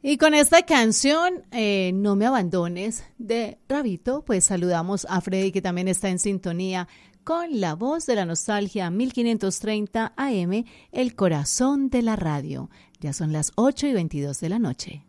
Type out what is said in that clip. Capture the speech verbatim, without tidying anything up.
Y con esta canción, eh, No me abandones, de Rabito, pues saludamos a Freddy, que también está en sintonía con la voz de la nostalgia mil quinientos treinta A M, el corazón de la radio. Ya son las ocho y veintidós de la noche.